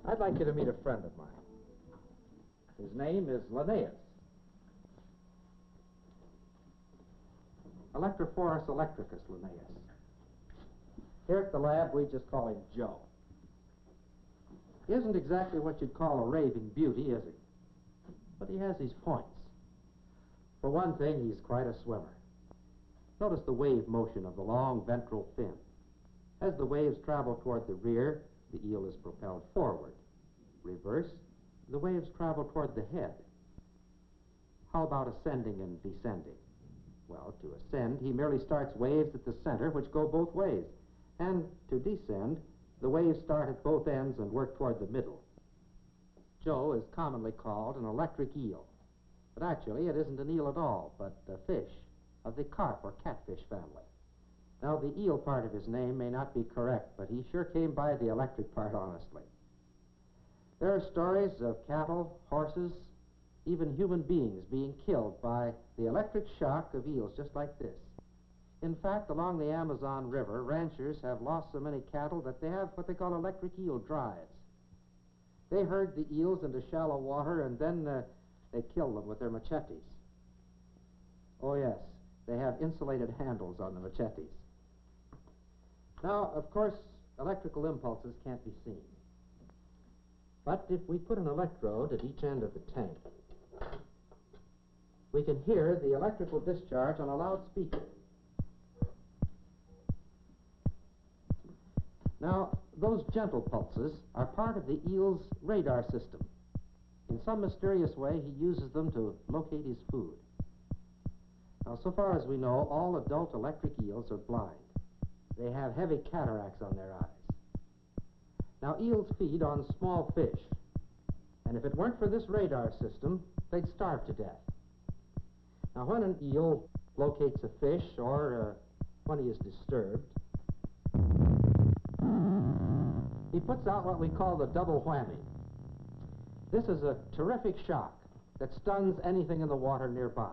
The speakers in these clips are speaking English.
I'd like you to meet a friend of mine. His name is Linnaeus. Electrophorus electricus Linnaeus. Here at the lab, we just call him Joe. He isn't exactly what you'd call a raving beauty, is he? But he has his points. For one thing, he's quite a swimmer. Notice the wave motion of the long ventral fin. As the waves travel toward the rear, the eel is propelled forward. Reverse, the waves travel toward the head. How about ascending and descending? Well, to ascend, he merely starts waves at the center, which go both ways. And to descend, the waves start at both ends and work toward the middle. Joe is commonly called an electric eel. But actually, it isn't an eel at all, but a fish of the carp or catfish family. Now, the eel part of his name may not be correct, but he sure came by the electric part honestly. There are stories of cattle, horses, even human beings being killed by the electric shock of eels just like this. In fact, along the Amazon River, ranchers have lost so many cattle that they have what they call electric eel drives. They herd the eels into shallow water and then they kill them with their machetes. Oh yes, they have insulated handles on the machetes. Now, of course, electrical impulses can't be seen. But if we put an electrode at each end of the tank, we can hear the electrical discharge on a loudspeaker. Now, those gentle pulses are part of the eel's radar system. In some mysterious way, he uses them to locate his food. Now, so far as we know, all adult electric eels are blind. They have heavy cataracts on their eyes. Now, eels feed on small fish, and if it weren't for this radar system, they'd starve to death. Now, when an eel locates a fish or when he is disturbed, he puts out what we call the double whammy. This is a terrific shock that stuns anything in the water nearby.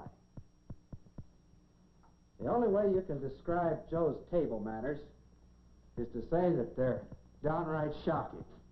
The only way you can describe Joe's table manners is to say that they're downright shocking.